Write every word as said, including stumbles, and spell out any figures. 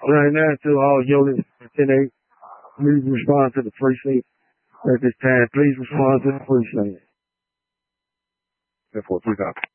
Right now, to all units, ten eight, please respond to the precinct at this time. Please respond to the precinct. ten four, three copy.